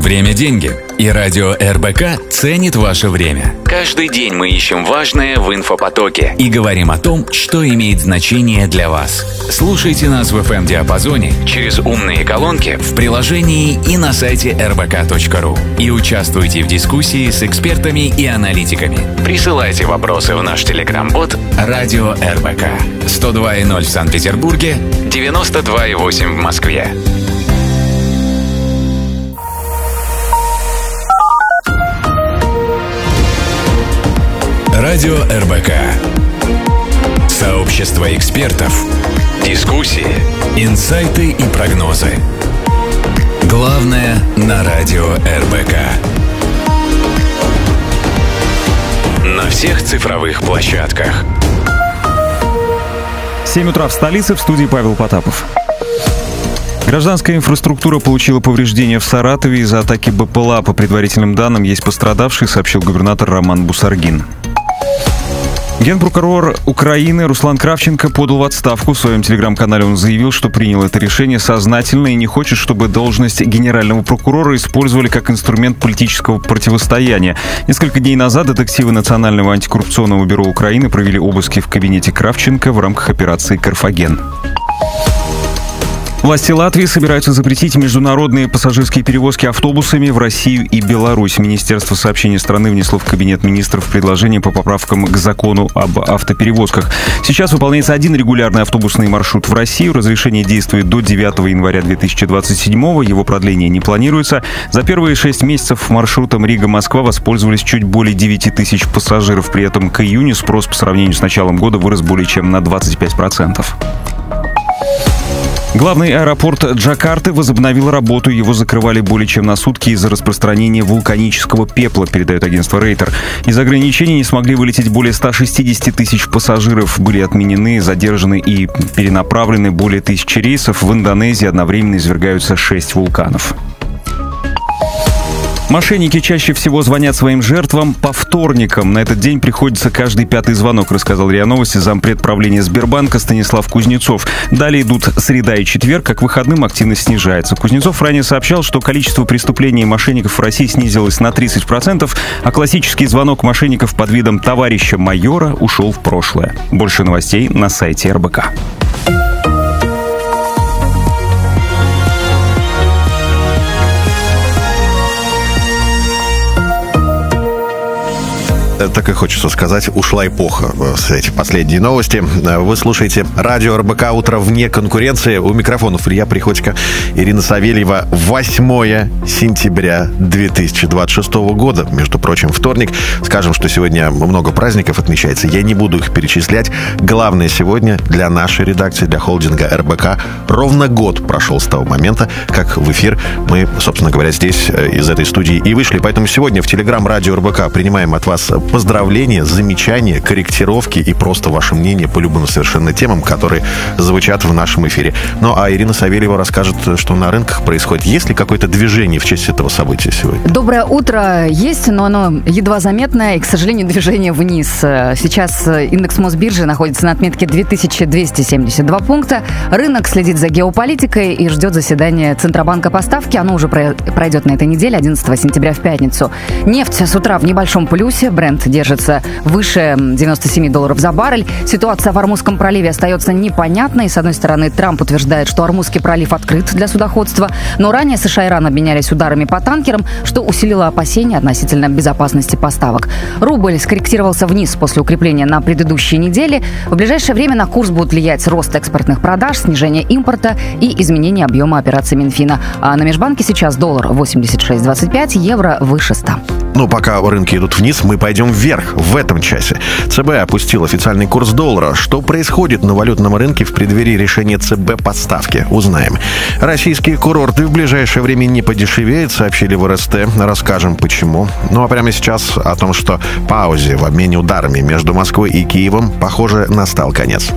Время – деньги, и радио РБК ценит ваше время. Каждый день мы ищем важное в инфопотоке и говорим о том, что имеет значение для вас. Слушайте нас в FM-диапазоне через умные колонки в приложении и на сайте rbk.ru. И участвуйте в дискуссии с экспертами и аналитиками. Присылайте вопросы в наш телеграм-бот «Радио РБК». 102.0 в Санкт-Петербурге, 92.8 в Москве. Радио РБК. Сообщество экспертов. Дискуссии, инсайты и прогнозы. Главное на радио РБК. На всех цифровых площадках. 7 утра в столице, в студии Павел Потапов. Гражданская инфраструктура получила повреждения в Саратове из-за атаки БПЛА. По предварительным данным, есть пострадавшие, сообщил губернатор Роман Бусаргин. Генпрокурор Украины Руслан Кравченко подал в отставку. В своем телеграм-канале он заявил, что принял это решение сознательно и не хочет, чтобы должность генерального прокурора использовали как инструмент политического противостояния. Несколько дней назад детективы Национального антикоррупционного бюро Украины провели обыски в кабинете Кравченко в рамках операции «Карфаген». Власти Латвии собираются запретить международные пассажирские перевозки автобусами в Россию и Беларусь. Министерство сообщения страны внесло в Кабинет министров предложение по поправкам к закону об автоперевозках. Сейчас выполняется один регулярный автобусный маршрут в Россию. Разрешение действует до 9 января 2027-го. Его продление не планируется. За первые 6 месяцев маршрутом Рига-Москва воспользовались чуть более 9 тысяч пассажиров. При этом к июню спрос по сравнению с началом года вырос более чем на 25%. Главный аэропорт Джакарты возобновил работу. Его закрывали более чем на сутки из-за распространения вулканического пепла, передает агентство Рейтер. Из ограничений не смогли вылететь более 160 тысяч пассажиров. Были отменены, задержаны и перенаправлены более 1000 рейсов. В Индонезии одновременно извергаются 6 вулканов. Мошенники чаще всего звонят своим жертвам по вторникам. На этот день приходится каждый 5-й звонок, рассказал РИА Новости зампред правления Сбербанка Станислав Кузнецов. Далее идут среда и четверг, как выходным активность снижается. Кузнецов ранее сообщал, что количество преступлений мошенников в России снизилось на 30%, а классический звонок мошенников под видом товарища майора ушел в прошлое. Больше новостей на сайте РБК. Так и хочется сказать, ушла эпоха с эти последние новости. Вы слушаете радио РБК «Утро вне конкуренции». У микрофонов Илья Приходько, Ирина Савельева. 8 сентября 2026 года. Между прочим, вторник. Скажем, что сегодня много праздников отмечается. Я не буду их перечислять. Главное сегодня для нашей редакции, для холдинга РБК, ровно год прошел с того момента, как в эфир мы, собственно говоря, здесь из этой студии и вышли. Поэтому сегодня в Телеграм радио РБК принимаем от вас поздравления, замечания, корректировки и просто ваше мнение по любым совершенно темам, которые звучат в нашем эфире. Ну, а Ирина Савельева расскажет, что на рынках происходит. Есть ли какое-то движение в честь этого события сегодня? Доброе утро. Есть, но оно едва заметное и, к сожалению, движение вниз. Сейчас индекс Мосбиржи находится на отметке 2272 пункта. Рынок следит за геополитикой и ждет заседания Центробанка по ставке. Оно уже пройдет на этой неделе, 11 сентября в пятницу. Нефть с утра в небольшом плюсе. Бренд держится выше $97 за баррель. Ситуация в Ормузском проливе остается непонятной. С одной стороны, Трамп утверждает, что Ормузский пролив открыт для судоходства, но ранее США и Иран обменялись ударами по танкерам, что усилило опасения относительно безопасности поставок. Рубль скорректировался вниз после укрепления на предыдущей неделе. В ближайшее время на курс будут влиять рост экспортных продаж, снижение импорта и изменение объема операций Минфина. А на межбанке сейчас доллар 86.25, евро выше 100. Ну, пока рынки идут вниз, мы пойдем вверх в этом часе. ЦБ опустил официальный курс доллара. Что происходит на валютном рынке в преддверии решения ЦБ по ставке? Узнаем. Российские курорты в ближайшее время не подешевеют, сообщили в РСТ. Расскажем, почему. Ну, а прямо сейчас о том, что паузе в обмене ударами между Москвой и Киевом, похоже, настал конец.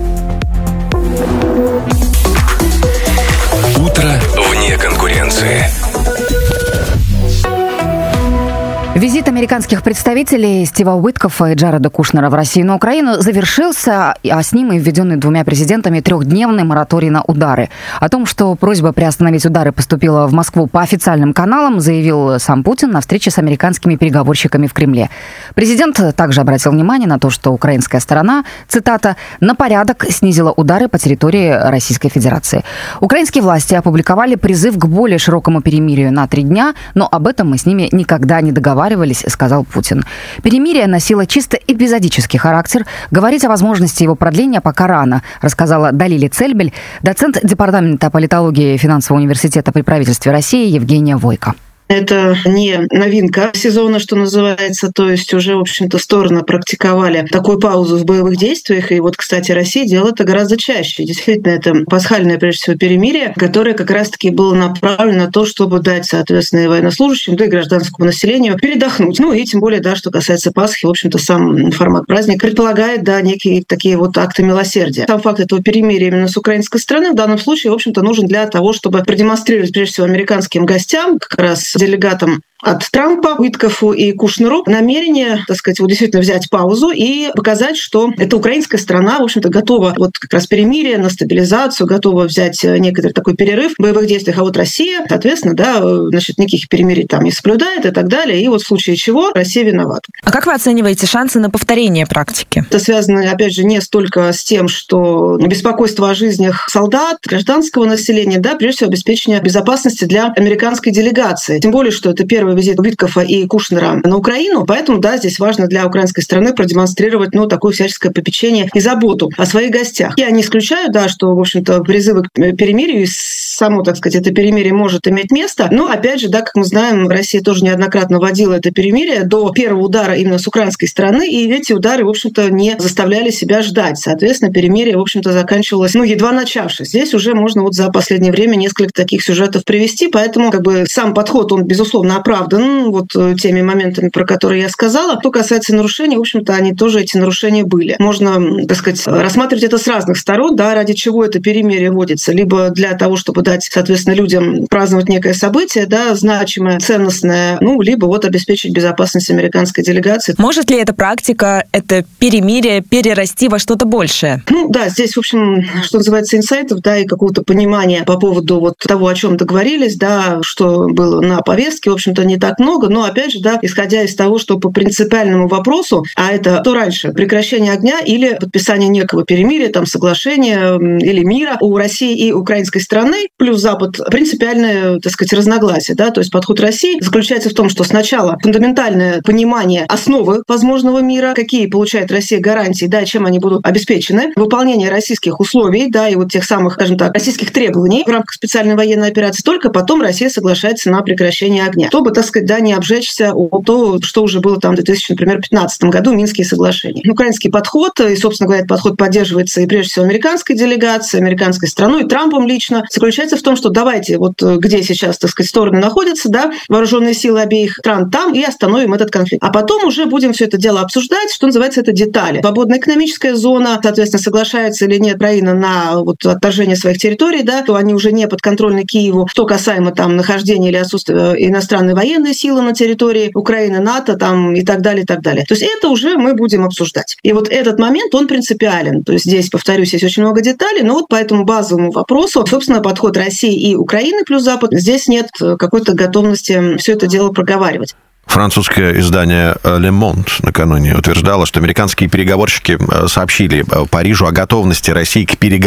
Утро вне конкуренции. Визит американских представителей Стива Уиткофа и Джареда Кушнера в Россию и на Украину завершился, а с ним и введенный двумя президентами трехдневный мораторий на удары. О том, что просьба приостановить удары поступила в Москву по официальным каналам, заявил сам Путин на встрече с американскими переговорщиками в Кремле. Президент также обратил внимание на то, что украинская сторона, цитата, «на порядок снизила удары по территории Российской Федерации». Украинские власти опубликовали призыв к более широкому перемирию на 3 дня, но об этом мы с ними никогда не договаривались, сказал Путин. Перемирие носило чисто эпизодический характер. Говорить о возможности его продления пока рано, рассказала Далиля Цельбель, доцент Департамента политологии Финансового университета при правительстве России Евгения Войко. Это не новинка сезона, что называется, то есть уже, в общем-то, стороны практиковали такую паузу в боевых действиях, и вот, кстати, Россия делает это гораздо чаще. Действительно, это пасхальное, прежде всего, перемирие, которое как раз-таки было направлено на то, чтобы дать, соответственно, и военнослужащим, да и гражданскому населению передохнуть. Ну и тем более, да, что касается Пасхи, в общем-то, сам формат праздника предполагает, да, некие такие вот акты милосердия. Сам факт этого перемирия именно с украинской стороны в данном случае, в общем-то, нужен для того, чтобы продемонстрировать, прежде всего, американским гостям, как раз делегатам от Трампа, Уиткофу и Кушнеру намерение, так сказать, вот действительно взять паузу и показать, что эта украинская сторона, в общем-то, готова вот как раз перемирие, на стабилизацию, готова взять некоторый такой перерыв в боевых действиях, а вот Россия, соответственно, да, значит, никаких перемирий там не соблюдает и так далее, и вот в случае чего Россия виновата. А как вы оцениваете шансы на повторение практики? Это связано, опять же, не столько с тем, что беспокойство о жизнях солдат, гражданского населения, да, прежде всего, обеспечение безопасности для американской делегации. Тем более, что это первый визит Уиткофа и Кушнера на Украину, поэтому, да, здесь важно для украинской страны продемонстрировать, ну, такое всяческое попечение и заботу о своих гостях. Я не исключаю, да, что, в общем-то, призывы к перемирию, само, так сказать, это перемирие может иметь место, но, опять же, да, как мы знаем, Россия тоже неоднократно вводила это перемирие до первого удара именно с украинской стороны, и эти удары, в общем-то, не заставляли себя ждать. Соответственно, перемирие, в общем-то, заканчивалось, ну, едва начавшись. Здесь уже можно вот за последнее время несколько таких сюжетов привести, поэтому, как бы, сам подход, он, безусловно, оправдан вот теми моментами, про которые я сказала. Что касается нарушений, в общем-то, они тоже, эти нарушения были. Можно, так сказать, рассматривать это с разных сторон, да, ради чего это перемирие вводится. Либо для того, чтобы дать, соответственно, людям праздновать некое событие, да, значимое, ценностное, ну, либо вот обеспечить безопасность американской делегации. Может ли эта практика, это перемирие перерасти во что-то большее? Ну, да, здесь, в общем, что называется, инсайтов, да, и какого-то понимания по поводу вот того, о чем договорились, да, что было на повестке, в общем-то, не так много, но, опять же, да, исходя из того, что по принципиальному вопросу, а это то раньше, прекращение огня или подписание некого перемирия, там, соглашения или мира у России и украинской стороны, плюс Запад, принципиальное, так сказать, разногласие, да, то есть подход России заключается в том, что сначала фундаментальное понимание основы возможного мира, какие получает Россия гарантии, да, чем они будут обеспечены, выполнение российских условий, да, и вот тех самых, скажем так, российских требований в рамках специальной военной операции, только потом Россия соглашается на прекращение огня, чтобы, так сказать, да, не обжечься о то, что уже было там в 2015 году, Минские соглашения. Украинский подход, и, собственно говоря, этот подход поддерживается и прежде всего американской делегацией, американской страной, и Трампом лично, заключается в том, что давайте вот где сейчас, так сказать, стороны находятся, да, вооруженные силы обеих стран там, и остановим этот конфликт. А потом уже будем все это дело обсуждать, что называется, это детали. Свободная экономическая зона, соответственно, соглашается или нет Украина на вот отторжение своих территорий, да, то они уже не подконтрольны Киеву, что касаемо там нахождения или отсутствия иностранной военной силы на территории Украины, НАТО там и так далее, и так далее. То есть это уже мы будем обсуждать. И вот этот момент, он принципиален. То есть здесь, повторюсь, есть очень много деталей, но вот по этому базовому вопросу, собственно, подход России и Украины плюс Запад, здесь нет какой-то готовности все это дело проговаривать. Французское издание «Le Monde» накануне утверждало, что американские переговорщики сообщили Парижу о готовности России к переговорам